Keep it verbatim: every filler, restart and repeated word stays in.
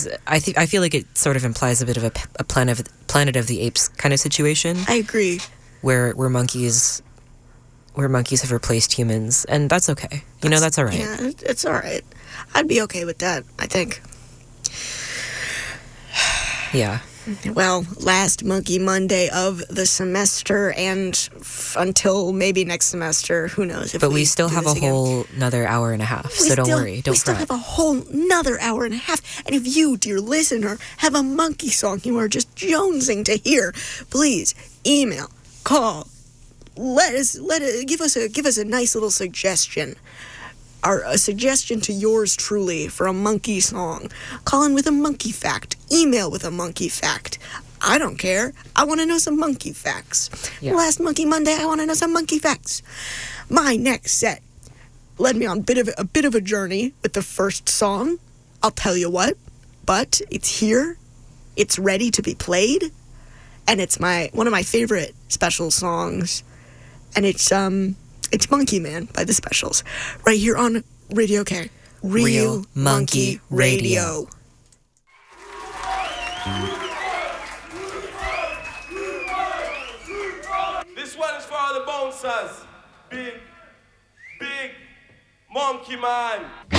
because I think I feel like it sort of implies a bit of a, a planet of Planet of the Apes kind of situation. I agree. Where where monkeys where monkeys have replaced humans, and that's okay. You that's, know, that's all right. Yeah, it's all right. I'd be okay with that, I think. Yeah. Well, last Monkey Monday of the semester, and f- until maybe next semester, who knows? If but we, we still have a again. whole another hour and a half, we so don't still, worry, don't we still fret. have a whole another hour and a half. And if you, dear listener, have a monkey song you are just jonesing to hear, please email, call, let us let it, give us a give us a nice little suggestion. Our, a suggestion to yours truly for a monkey song. Call in with a monkey fact. Email with a monkey fact. I don't care. I want to know some monkey facts. Yeah. Last Monkey Monday, I want to know some monkey facts. My next set led me on a bit of a bit of a journey with the first song. I'll tell you what, but it's here. It's ready to be played, and it's my one of my favorite Special songs, and it's um. It's Monkey Man by the Specials, right here on Radio K. Real, Real Monkey, Monkey Radio. Radio. This one is for all the bouncers. Big, big Monkey Man.